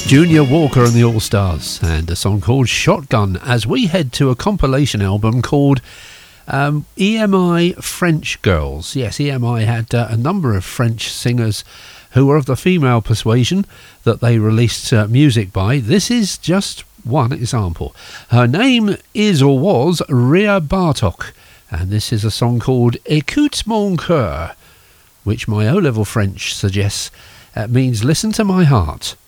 Junior Walker and the All-Stars, and a song called Shotgun, as we head to a compilation album called EMI French Girls. Yes, EMI had a number of French singers who were of the female persuasion that they released music by. This is just one example. Her name is or was Ria Bartok, and this is a song called Écoute mon cœur, which my O-level French suggests means listen to my heart.